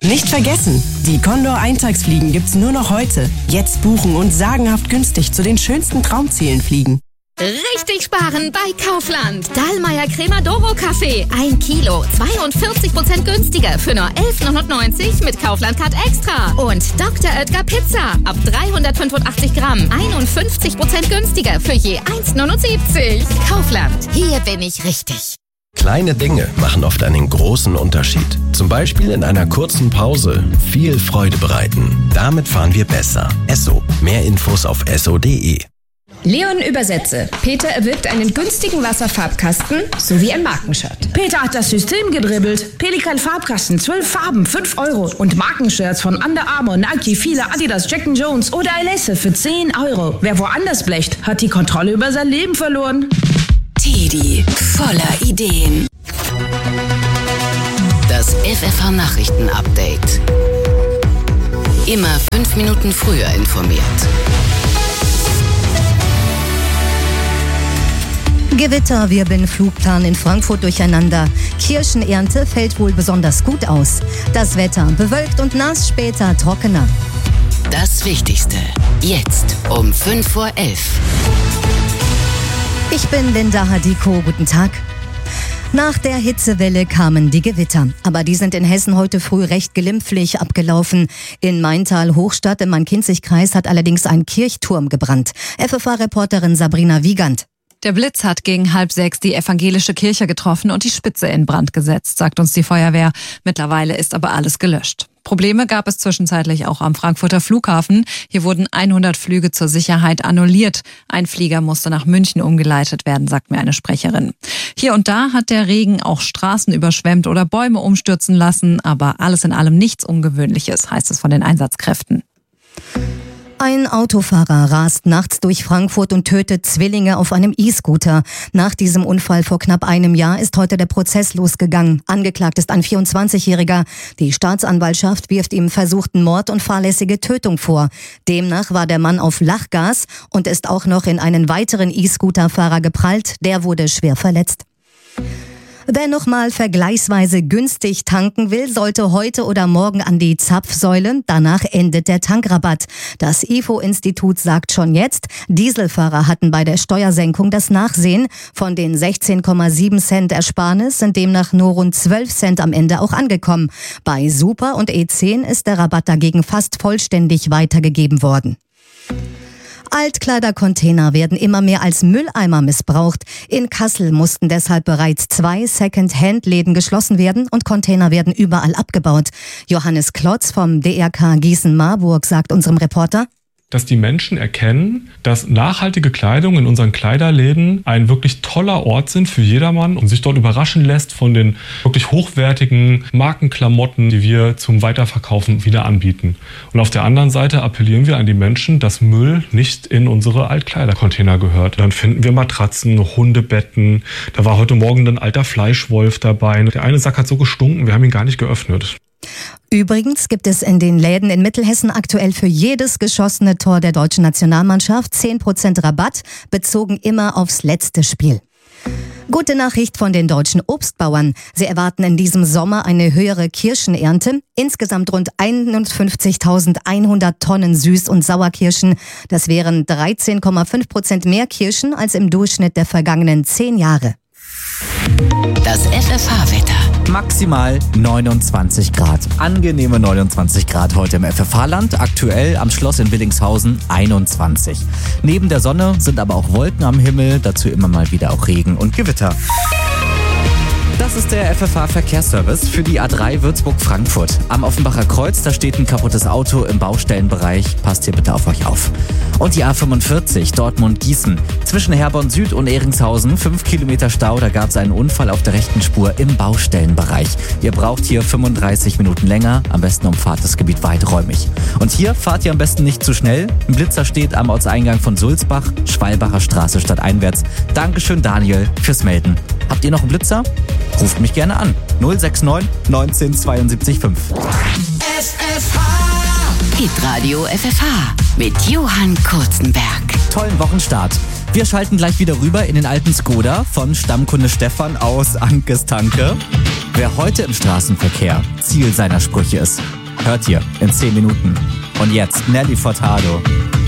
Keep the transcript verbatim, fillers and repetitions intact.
Nicht vergessen, die Condor Eintagsfliegen gibt's nur noch heute. Jetzt buchen und sagenhaft günstig zu den schönsten Traumzielen fliegen. Richtig sparen bei Kaufland. Dallmayr Cremadoro Kaffee. Ein Kilo, zweiundvierzig Prozent günstiger für nur elf neunundneunzig mit Kaufland Card Extra. Und Doktor Oetker Pizza. Ab dreihundertfünfundachtzig Gramm. einundfünfzig Prozent günstiger für je eins neunundsiebzig. Kaufland. Hier bin ich richtig. Kleine Dinge machen oft einen großen Unterschied. Zum Beispiel in einer kurzen Pause viel Freude bereiten. Damit fahren wir besser. Esso. Mehr Infos auf esso punkt de. Leon übersetze. Peter erwirbt einen günstigen Wasserfarbkasten sowie ein Markenshirt. Peter hat das System gedribbelt. Pelikan Farbkasten, zwölf Farben, fünf Euro. Und Markenshirts von Under Armour, Nike, Fila, Adidas, Jack and Jones oder Alesse für zehn Euro. Wer woanders blecht, hat die Kontrolle über sein Leben verloren. Teddy, voller Ideen. Das F F H-Nachrichten-Update. Immer fünf Minuten früher informiert. Gewitter wirbeln Flugplan in Frankfurt durcheinander. Kirschenernte fällt wohl besonders gut aus. Das Wetter bewölkt und nass, später trockener. Das Wichtigste jetzt um fünf vor elf. Ich bin Linda Hadiko, guten Tag. Nach der Hitzewelle kamen die Gewitter, aber die sind in Hessen heute früh recht glimpflich abgelaufen. In Maintal-Hochstadt im Main-Kinzig-Kreis hat allerdings ein Kirchturm gebrannt. F F H-Reporterin Sabrina Wiegand. Der Blitz hat gegen halb sechs die evangelische Kirche getroffen und die Spitze in Brand gesetzt, sagt uns die Feuerwehr. Mittlerweile ist aber alles gelöscht. Probleme gab es zwischenzeitlich auch am Frankfurter Flughafen. Hier wurden hundert Flüge zur Sicherheit annulliert. Ein Flieger musste nach München umgeleitet werden, sagt mir eine Sprecherin. Hier und da hat der Regen auch Straßen überschwemmt oder Bäume umstürzen lassen, aber alles in allem nichts Ungewöhnliches, heißt es von den Einsatzkräften. Ein Autofahrer rast nachts durch Frankfurt und tötet Zwillinge auf einem E-Scooter. Nach diesem Unfall vor knapp einem Jahr ist heute der Prozess losgegangen. Angeklagt ist ein vierundzwanzigjähriger. Die Staatsanwaltschaft wirft ihm versuchten Mord und fahrlässige Tötung vor. Demnach war der Mann auf Lachgas und ist auch noch in einen weiteren E-Scooter-Fahrer geprallt. Der wurde schwer verletzt. Wer noch mal vergleichsweise günstig tanken will, sollte heute oder morgen an die Zapfsäule. Danach endet der Tankrabatt. Das I F O-Institut sagt schon jetzt, Dieselfahrer hatten bei der Steuersenkung das Nachsehen. Von den sechzehn Komma sieben Cent Ersparnis sind demnach nur rund zwölf Cent am Ende auch angekommen. Bei Super und E zehn ist der Rabatt dagegen fast vollständig weitergegeben worden. Altkleidercontainer werden immer mehr als Mülleimer missbraucht. In Kassel mussten deshalb bereits zwei Second-Hand-Läden geschlossen werden und Container werden überall abgebaut. Johannes Klotz vom D R K Gießen-Marburg sagt unserem Reporter: Dass die Menschen erkennen, dass nachhaltige Kleidung in unseren Kleiderläden ein wirklich toller Ort sind für jedermann und sich dort überraschen lässt von den wirklich hochwertigen Markenklamotten, die wir zum Weiterverkaufen wieder anbieten. Und auf der anderen Seite appellieren wir an die Menschen, dass Müll nicht in unsere Altkleidercontainer gehört. Dann finden wir Matratzen, Hundebetten. Da war heute Morgen ein alter Fleischwolf dabei. Der eine Sack hat so gestunken, wir haben ihn gar nicht geöffnet. Übrigens gibt es in den Läden in Mittelhessen aktuell für jedes geschossene Tor der deutschen Nationalmannschaft zehn Prozent Rabatt, bezogen immer aufs letzte Spiel. Gute Nachricht von den deutschen Obstbauern. Sie erwarten in diesem Sommer eine höhere Kirschenernte. Insgesamt rund einundfünfzigtausendeinhundert Tonnen Süß- und Sauerkirschen. Das wären dreizehn Komma fünf Prozent mehr Kirschen als im Durchschnitt der vergangenen zehn Jahre. Das F F H-Wetter. Maximal neunundzwanzig Grad. Angenehme neunundzwanzig Grad heute im F F H-Land. Aktuell am Schloss in Willingshausen einundzwanzig. Neben der Sonne sind aber auch Wolken am Himmel. Dazu immer mal wieder auch Regen und Gewitter. Das ist der F F H-Verkehrsservice für die A drei Würzburg-Frankfurt. Am Offenbacher Kreuz, da steht ein kaputtes Auto im Baustellenbereich. Passt hier bitte auf euch auf. Und die A fünfundvierzig, Dortmund-Gießen. Zwischen Herborn Süd und Ehringshausen, fünf Kilometer Stau. Da gab es einen Unfall auf der rechten Spur im Baustellenbereich. Ihr braucht hier fünfunddreißig Minuten länger. Am besten umfahrt das Gebiet weiträumig. Und hier fahrt ihr am besten nicht zu schnell. Ein Blitzer steht am Ortseingang von Sulzbach, Schwalbacher Straße stadteinwärts. Dankeschön, Daniel, fürs Melden. Habt ihr noch einen Blitzer? Ruft mich gerne an. null sechs neun neunzehn zweiundsiebzig fünf. F F H. Hitradio F F H mit Johann Kurzenberg. Tollen Wochenstart. Wir schalten gleich wieder rüber in den alten Skoda von Stammkunde Stefan aus Ankes Tanke. Wer heute im Straßenverkehr Ziel seiner Sprüche ist. hört ihr in zehn Minuten. Und jetzt Nelly Furtado.